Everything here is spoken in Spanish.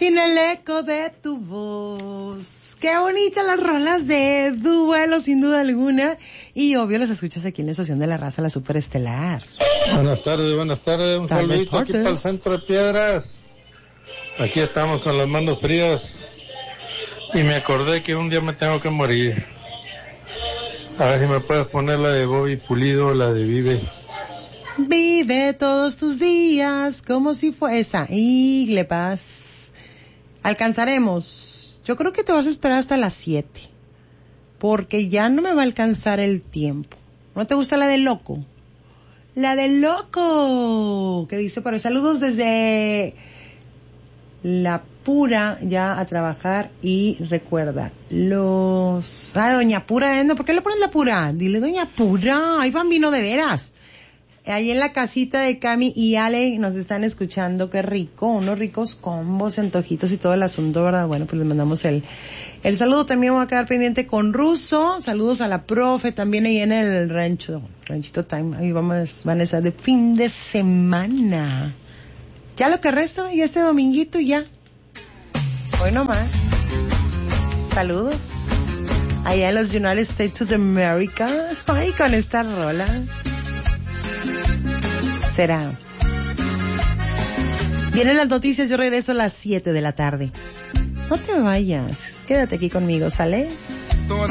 sin el eco de tu voz. Qué bonitas las rolas de Duelo, sin duda alguna. Y obvio las escuchas aquí en la estación de la raza, la Superestelar. Buenas tardes. Un saludito aquí para el centro de Piedras. Aquí estamos con las manos frías. Y me acordé que un día me tengo que morir. A ver si me puedes poner la de Bobby Pulido, la de Vive. Vive todos tus días como si fuese esa. Y le paz. Alcanzaremos. Yo creo que te vas a esperar hasta las 7. Porque ya no me va a alcanzar el tiempo. ¿No te gusta la de Loco? La de Loco. Que dice, pero saludos desde La Pura, ya a trabajar. Y recuerda, Doña Pura, ¿no? ¿Por qué le pones La Pura? Dile Doña Pura, ahí van vino de veras. Ahí en la casita de Cami y Ale nos están escuchando, qué rico, unos ricos combos, antojitos y todo el asunto, ¿verdad? Bueno, pues les mandamos el saludo. También voy a quedar pendiente con Russo, saludos a la profe, también ahí en el Ranchito Time, ahí van a estar de fin de semana. Ya lo que resta, y este dominguito ya. Hoy nomás. Saludos. Allá en los United States of America, ay, con esta rola. Será. Vienen las noticias, yo regreso a las 7 de la tarde. No te vayas, quédate aquí conmigo, ¿sale?